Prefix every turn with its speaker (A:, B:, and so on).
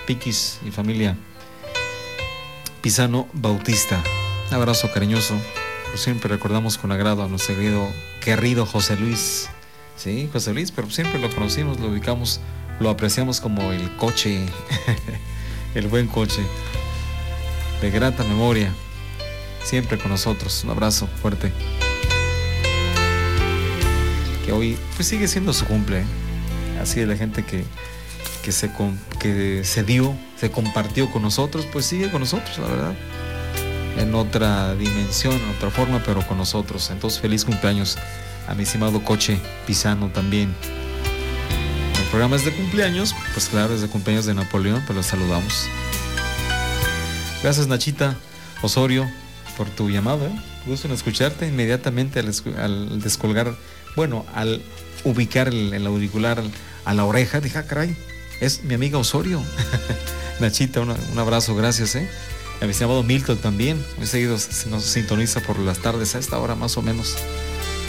A: Piquis y familia Pisano Bautista. Un abrazo cariñoso. Por siempre recordamos con agrado a nuestro querido José Luis. Sí, José Luis, pero siempre lo conocimos, lo ubicamos, lo apreciamos como el coche, el buen coche, de grata memoria, siempre con nosotros. Un abrazo fuerte. Que hoy pues sigue siendo su cumple, ¿eh? Así de la gente que se dio, se compartió con nosotros, pues sigue con nosotros, la verdad. En otra dimensión, en otra forma, pero con nosotros. Entonces, feliz cumpleaños a mi estimado Coche Pisano también. El programa es de cumpleaños, pues claro, es de cumpleaños de Napoleón, pues lo saludamos. Gracias, Nachita Osorio, por tu llamada, ¿eh? Gusto en escucharte. Inmediatamente al descolgar, bueno, al ubicar el auricular a la oreja, dije, caray, es mi amiga Osorio. Nachita, un abrazo, gracias, a mi estimado Milton también, muy seguido nos sintoniza por las tardes a esta hora más o menos.